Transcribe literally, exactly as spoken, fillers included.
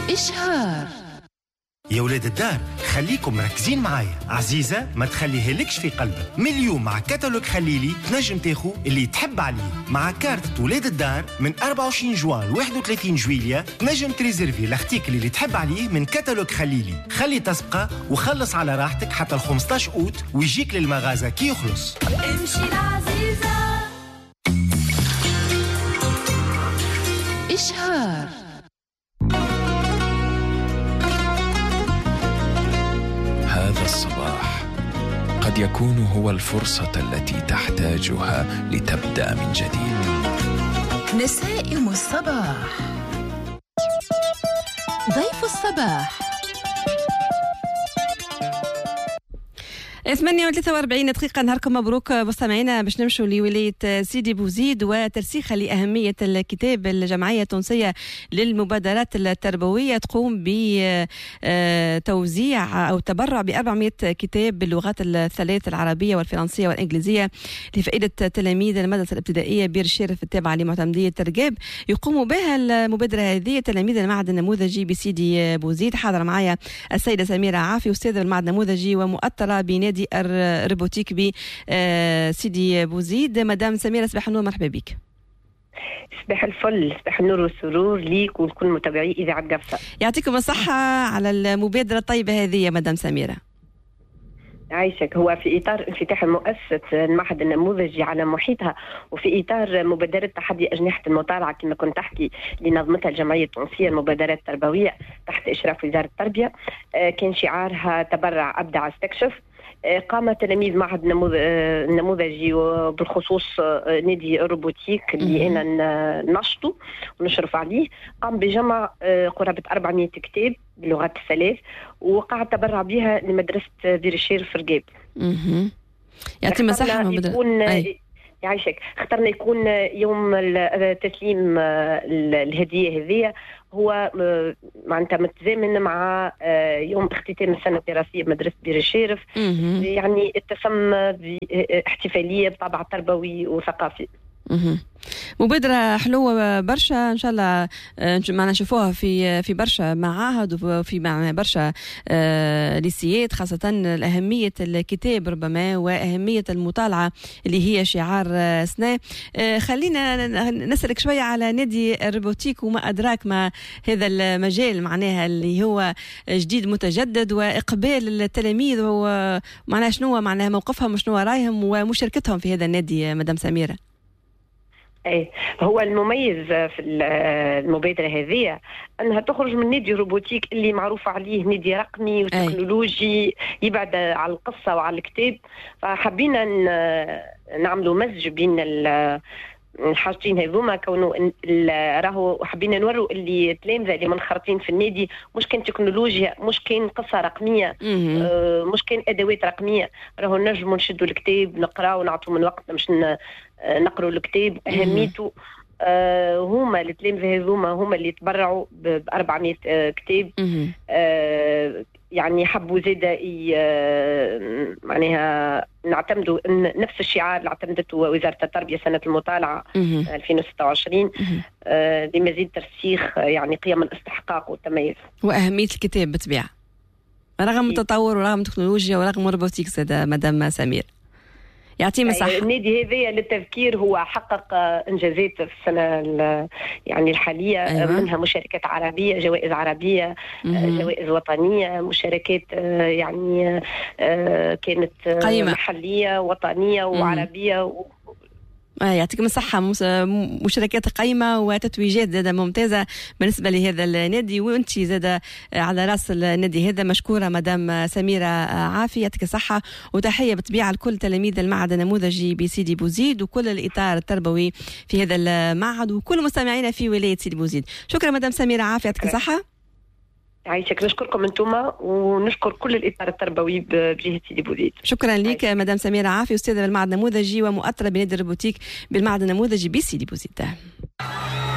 إشهار. يا ولاد الدار خليكم مركزين معايا. عزيزة ما تخليها لكش في قلبك. من اليوم مع كتالوج خليلي تنجم تاخو اللي تحب عليه. مع كارت ولاد الدار من أربعة وعشرين جوان ل واحد وثلاثين جويلية تنجم تريزيرفي لاختيك اللي تحب عليه من كتالوج خليلي. خلي تسبقه وخلص على راحتك حتى ال خمسطاش أوت ويجيك للمغازة كي يخلص. امشي العزيزة. إشهار. هذا الصباح قد يكون هو الفرصة التي تحتاجها لتبدأ من جديد. نسائم الصباح. ضيف الصباح. ثمانية وثلاثة وأربعين دقيقة. نهاركم مبروك مستمعينا. باش نمشوا لولاية سيدي بوزيد وترسيخها لأهمية الكتاب. الجمعية التونسية للمبادرات التربوية تقوم بتوزيع أو تبرع بأربعمائة كتاب باللغات الثلاث العربية والفرنسية والإنجليزية لفائدة تلاميذ المدرسة الابتدائية بير الشرف التابعة لمعتمدية ترقاب. يقوم بها المبادرة هذه تلاميذ المعهد النموذجي بسيدي بوزيد. حاضر معايا السيدة سميرة عافي أستاذة المعهد النموذجي ومؤطرة بنادي الروبوتيك بسيدي بوزيد. مدام سميرة صباح النور، مرحبا بك. صباح الفل، صباح النور والسرور ليك ولكل متابعي إذاعة قفصة. يعطيكم الصحة على المبادرة الطيبة هذه يا مدام سميرة. عايشك. هو في إطار انفتاح مؤسسة المعهد النموذجي على محيطها وفي إطار مبادرة تحدي أجنحة المطالعة كما كنت تحكي لنظمتها الجمعية التونسية المبادرات التربوية تحت إشراف وزارة التربية، كان شعارها تبرع أبدع استكشف. قام تلاميذ معهد النموذجي وبالخصوص نادي الروبوتيك اللي أنا نشطه ونشرف عليه، قام بجمع قرابة أربعمائة كتاب باللغات الثلاث وقع تبرع بها لمدرسة بير الشرف في رقاب. يعطي مساحة يكون يعيشك. اخترنا يكون يوم تسليم الهدية هذه هو معناتها متزامن مع يوم اختتام السنة الدراسية بمدرسة بير الشرف، يعني اتسم باحتفالية بطابع تربوي وثقافي. مبادرة حلوة برشا، إن شاء الله معنا نشوفوها في في برشا معاهد وفي مع برشا ليسيات، خاصة أهمية الكتاب ربما وأهمية المطالعة اللي هي شعار سنة. خلينا نسألك شوية على نادي الروبوتيك وما أدراك ما هذا المجال معناها اللي هو جديد متجدد وإقبال التلاميذ ومعناها شنو معناها موقفهم وشنو رايهم ومشاركتهم في هذا النادي مدام سميرة. ايه هو المميز في المبادرة هذه أنها تخرج من نادي روبوتيك اللي معروف عليه نادي رقمي وتكنولوجي يبعد على القصة وعلى الكتاب، فحبينا نعملوا مزج بين الحاجتين هذوما، كونه راهو حبينا نوروا اللي تلامذة اللي منخرطين في النادي مش كان تكنولوجيا، مش كان قصة رقمية، مش كان أدوات رقمية، راهو نجموا نشدوا الكتاب نقرأ ونعطوا من وقتنا مش نقرأوا الكتاب. أهميته آه هما التلامذة هذوما هما اللي تبرعوا بأربعمائة آه كتاب. آه يعني حبوا زيادة آه معناها نعتمدوا نفس الشعار اللي اعتمدته وزارة التربية سنة المطالعة ألفين وستة وعشرين آه لمزيد ترسيخ يعني قيم الاستحقاق والتميز وأهمية الكتاب بالطبيعة رغم التطور ورغم التكنولوجيا ورغم الروبوتيك. سادة مدام سمير يعطي مساحة. النادي هذا للتذكير هو حقق انجازات في السنه يعني الحاليه. أيوة. منها مشاركات عربيه، جوائز عربيه، مم. جوائز وطنيه، مشاركات يعني كانت قيمة. محليه وطنيه وعربيه و... آه يعطيكم الصحة. مشاركات قيمة وتتويجات زادة ممتازة بالنسبة لهذا النادي، وانت زادة على رأس النادي هذا. مشكورة مدام سميرة عافية، يعطيك الصحة وتحية بالطبيعة لكل تلاميذ المعهد النموذجي بسيدي بوزيد وكل الإطار التربوي في هذا المعهد وكل مستمعينا في ولاية سيدي بوزيد. شكرا مدام سميرة عافية، يعطيك الصحة. عايشك. نشكركم انتم ونشكر كل الإطار التربوي بجهة سيدي بوزيد. شكرا لك مدام سميرة عافية أستاذة بالمعهد النموذجي ومؤطرة بنادي الروبوتيك بالمعهد النموذجي بسيدي بوزيد.